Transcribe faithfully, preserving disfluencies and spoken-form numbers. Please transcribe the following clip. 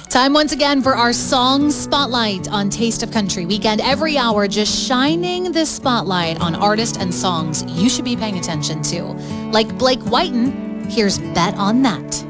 Time once again for our song spotlight on Taste of Country Weekend. Every hour, just shining this spotlight on artists and songs you should be paying attention to. Like Blake Whiten, here's Bet on That.